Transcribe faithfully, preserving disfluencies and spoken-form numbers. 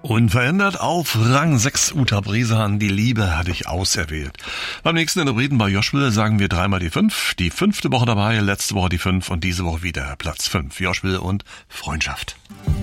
Unverändert auf Rang sechs Uta Bresan, die Liebe hatte ich auserwählt. Beim nächsten Interpreten bei Joshua sagen wir dreimal die fünf. Die fünfte Woche dabei, letzte Woche die fünf und diese Woche wieder Platz fünf. Joshua und Freundschaft.